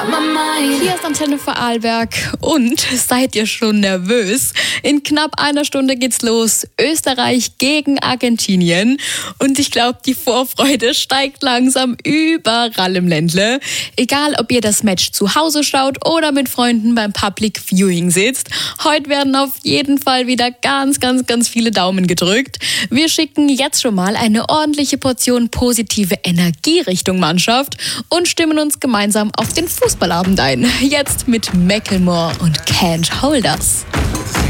Hier ist Antenne Vorarlberg und seid ihr schon nervös? In knapp einer Stunde geht's los. Österreich gegen Argentinien. Und ich glaube, die Vorfreude steigt langsam überall im Ländle. Egal, ob ihr das Match zu Hause schaut oder mit Freunden beim Public Viewing sitzt. Heute werden auf jeden Fall wieder ganz viele Daumen gedrückt. Wir schicken jetzt schon mal eine ordentliche Portion positive Energie Richtung Mannschaft und stimmen uns gemeinsam auf den Fußballabend ein. Jetzt mit Macklemore und Can't Hold Us.